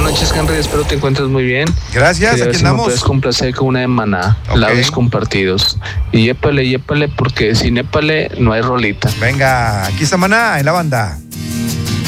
noches, Henry. Espero te encuentres muy bien. Gracias, aquí Si andamos. me puedes complacer con una de Maná, Labios Compartidos. Y épale, porque sin épale no hay rolita. Venga, aquí está Maná en la banda.